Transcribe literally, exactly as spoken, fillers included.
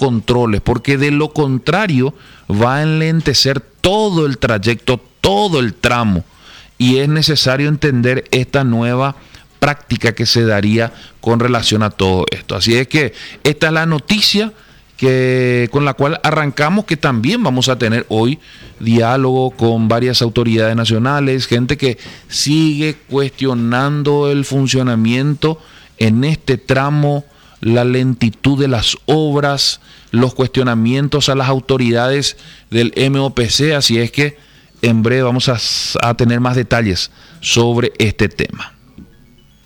controles, porque de lo contrario va a enlentecer todo el trayecto, todo el tramo, y es necesario entender esta nueva práctica que se daría con relación a todo esto. Así es que esta es la noticia que, con la cual arrancamos, que también vamos a tener hoy diálogo con varias autoridades nacionales, gente que sigue cuestionando el funcionamiento en este tramo, la lentitud de las obras, los cuestionamientos a las autoridades del M O P C. Así es que en breve vamos a, a tener más detalles sobre este tema.